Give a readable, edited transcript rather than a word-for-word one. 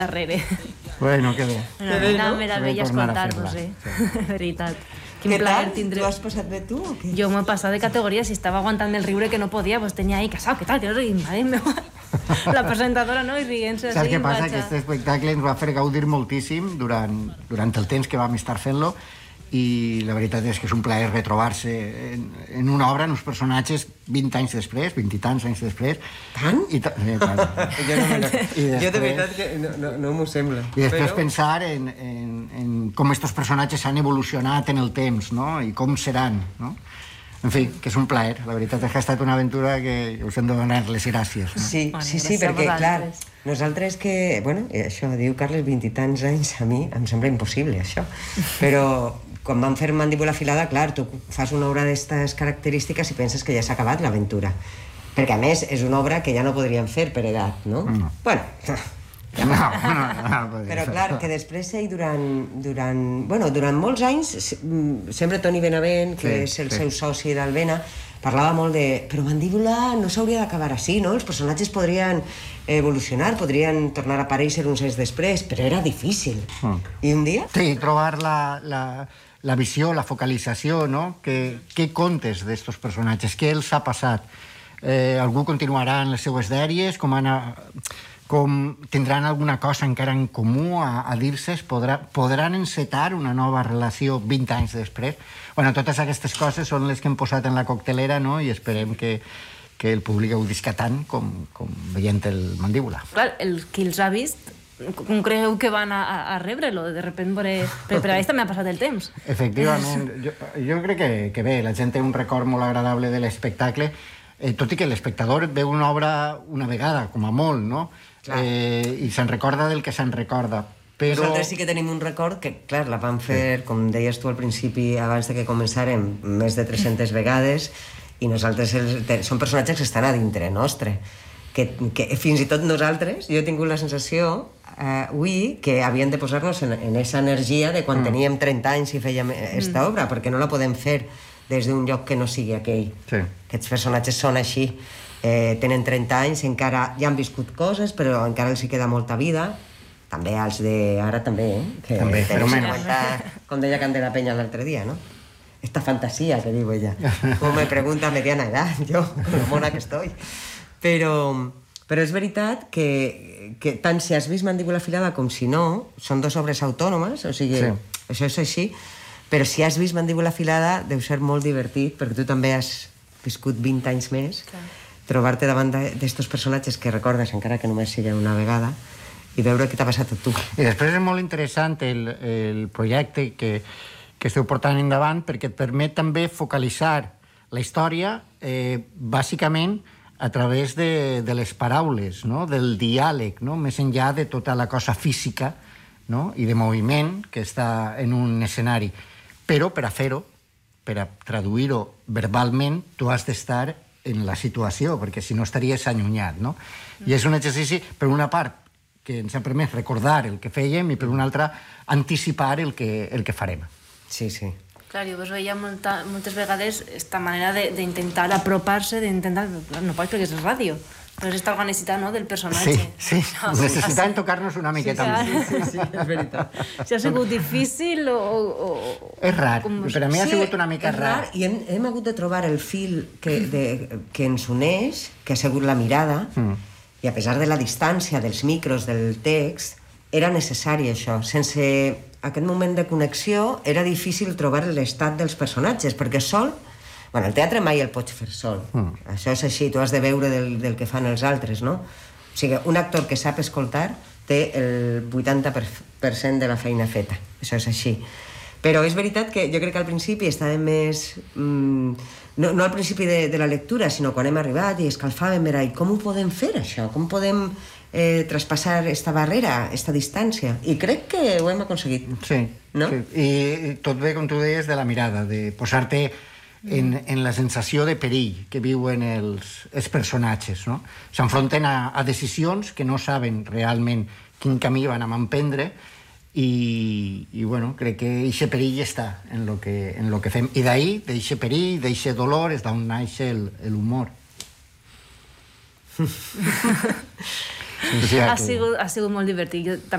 darrere. Bueno, que bé. Una meravella escoltar-vos, veritat. Què tal? Tu has passat bé tu o què? Jo m'he passat de categoria, si estava aguantant-me el riure que no podia, pues tenia ahí casado, què tal? I madre meva, la presentadora, no? I rient-se. Saps què passa? Que aquest espectacle ens va fer gaudir moltíssim durant el temps que vam estar fent-lo, i la veritat és que és un plaer retrobar-se en una obra, en uns personatges 20 anys després, 20 i tants anys després. Tant? Jo de veritat que no m'ho sembla. I després pensar en com aquests personatges han evolucionat en el temps, no? I com seran, no? En fi, que és un plaer. La veritat és que ha estat una aventura que us hem de donar les gràcies. Sí, perquè, clar, nosaltres que... Bueno, això, diu Carles, 20 i tants anys, a mi em sembla impossible, això. Però quan vam fer Mandíbula Afilada, clar, tu fas una obra d'aquestes característiques i penses que ja s'ha acabat l'aventura. Perquè, a més, és una obra que ja no podríem fer per edat, no? Bueno... Però clar, que després durant molts anys sempre Toni Benavent, que és el seu soci d'Albena, parlava molt de però Mandíbula no s'hauria d'acabar així, no? Els personatges podrien evolucionar, podrien tornar a aparèixer uns anys després, però era difícil. I un dia? Sí, trobar la visió, la focalització, no? Què contes d'estos personatges? Què els ha passat? Algú continuarà en les seues dèries? Com tindran alguna cosa encara en comú a dir-se? Podran encetar una nova relació 20 anys després? Bueno, totes aquestes coses són les que hem posat en la coctelera, no? I esperem que el públic ho disca tant com veient el Mandíbula. Clar, el qui els ha vist, com creieu que van a rebre-lo? De repente veure... Per a ells també ha passat el temps. Efectivament. Jo crec que bé, la gent té un record molt agradable de l'espectacle, tot i que l'espectador veu una obra una vegada, com a molt, no? I se'n recorda del que se'n recorda. Nosaltres sí que tenim un record que, clar, la vam fer, com deies tu al principi, abans de que començàrem, més de 300 vegades, i nosaltres són personatges que estan a dintre nostre. Que fins i tot nosaltres, jo he tingut la sensació avui que havíem de posar-nos en aquesta energia de quan teníem 30 anys i fèiem aquesta obra, perquè no la podem fer des d'un lloc que no sigui aquell. Aquests personatges són així. Tenen 30 anys, encara ja han viscut coses, però encara els hi queda molta vida. També els d'ara també, També, però menys. Com deia Candela Peña l'altre dia, no? Esta fantasía que digo ella. Como me pregunta a mediana edad, yo, con lo mona que estoy. Però és veritat que tant si has vist Mandíbula Afilada com si no, són dues obres autònomes, o sigui, això és així, però si has vist Mandíbula Afilada deu ser molt divertit, perquè tu també has viscut 20 anys més, trobar-te davant d'estos personatges que recordes encara que només sigui una vegada i veure què t'ha passat a tu. I després és molt interessant el projecte que esteu portant endavant, perquè et permet també focalitzar la història bàsicament a través de les paraules, no? Del diàleg, no? Més enllà de tota la cosa física, no? I de moviment que està en un escenari. Però per a fer-ho, per a traduir-ho verbalment, tu has d'estar en la situació, perquè si no estaries allunyat, no? I és un exercici, per una part, que ens ha permès recordar el que fèiem i per una altra anticipar el que farem. Sí. Clar, jo vos veia moltes vegades aquesta manera d'intentar apropar-se, d'intentar... No pots perquè és ràdio, però és aquesta organicitat, no?, del personatge. Sí. Necessitem tocar-nos una miqueta més. Sí, és veritat. Si ha sigut difícil o... És rar, per a mi ha sigut una mica rar. I hem hagut de trobar el fil que ens uneix, que ha sigut la mirada, i a pesar de la distància dels micros del text, era necessari això. Sense aquest moment de connexió era difícil trobar l'estat dels personatges, perquè sol... Bueno, el teatre mai el pots fer sol. Això és així, tu has de veure del que fan els altres, no? O sigui, un actor que sap escoltar té el 80% de la feina feta. Això és així. Però és veritat que jo crec que al principi estàvem més... No al principi de la lectura, sinó quan hem arribat i escalfàvem, era, i com ho podem fer, això? Com podem traspassar aquesta barrera, aquesta distància? I crec que ho hem aconseguit. Sí. I tot ve, com tu deies, de la mirada, de posar-te en la sensació de perill que viuen els personatges, no? S'enfronten a decisions que no saben realment quin camí van a emprendre i bueno, crec que aquest perill està en lo que fem. I d'ahir, d'aquest perill, d'aquest dolor, és d'on naix l'humor. Ha sigut molt divertit. Jo